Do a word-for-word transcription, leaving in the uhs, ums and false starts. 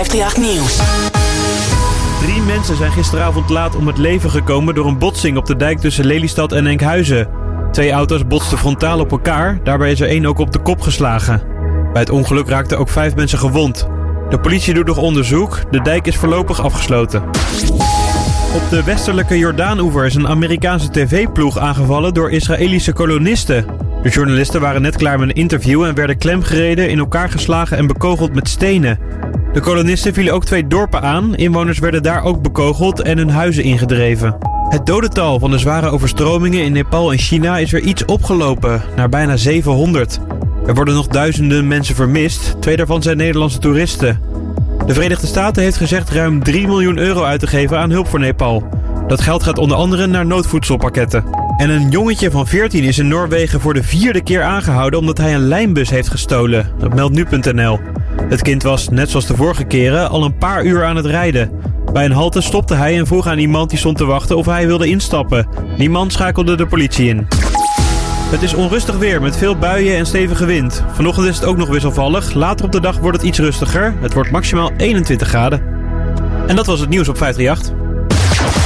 vijfhonderdachttien Nieuws. Drie mensen zijn gisteravond laat om het leven gekomen door een botsing op de dijk tussen Lelystad en Enkhuizen. Twee auto's botsten frontaal op elkaar, daarbij is er één ook op de kop geslagen. Bij het ongeluk raakten ook vijf mensen gewond. De politie doet nog onderzoek, de dijk is voorlopig afgesloten. Op de westelijke Jordaan-oever is een Amerikaanse tv-ploeg aangevallen door Israëlische kolonisten. De journalisten waren net klaar met een interview en werden klemgereden, in elkaar geslagen en bekogeld met stenen. De kolonisten vielen ook twee dorpen aan, inwoners werden daar ook bekogeld en hun huizen ingedreven. Het dodental van de zware overstromingen in Nepal en China is weer iets opgelopen, naar bijna zevenhonderd. Er worden nog duizenden mensen vermist, twee daarvan zijn Nederlandse toeristen. De Verenigde Staten heeft gezegd ruim drie miljoen euro uit te geven aan hulp voor Nepal. Dat geld gaat onder andere naar noodvoedselpakketten. En een jongetje van veertien is in Noorwegen voor de vierde keer aangehouden omdat hij een lijnbus heeft gestolen. Dat meldt nu punt n l. Het kind was, net zoals de vorige keren, al een paar uur aan het rijden. Bij een halte stopte hij en vroeg aan iemand die stond te wachten of hij wilde instappen. Die man schakelde de politie in. Het is onrustig weer met veel buien en stevige wind. Vanochtend is het ook nog wisselvallig. Later op de dag wordt het iets rustiger. Het wordt maximaal eenentwintig graden. En dat was het nieuws op vijfhonderdachttien.